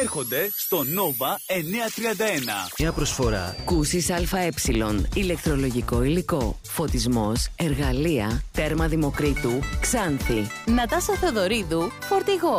έρχονται στο Nova 931. Μια προσφορά Κούσης ΑΕ, ηλεκτρολογικό υλικό, φωτισμός, εργαλεία, τέρμα Δημοκρίτου, Ξάνθη. Νατάσα Θεοδωρίδου, φορτηγό.